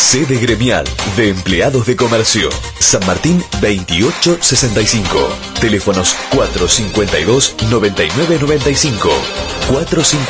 Sede gremial de empleados de comercio. San Martín 2865. Teléfonos 452-9995.